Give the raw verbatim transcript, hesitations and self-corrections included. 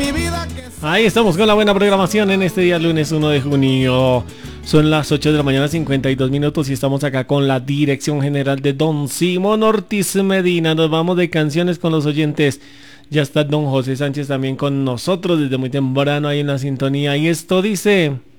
Ahí estamos con la buena programación en este día lunes uno de junio. Son las ocho de la mañana, cincuenta y dos minutos, y estamos acá con la dirección general de don Simón Ortiz Medina. Nos vamos de canciones con los oyentes. Ya está don José Sánchez también con nosotros desde muy temprano ahí en la sintonía. Y esto dice...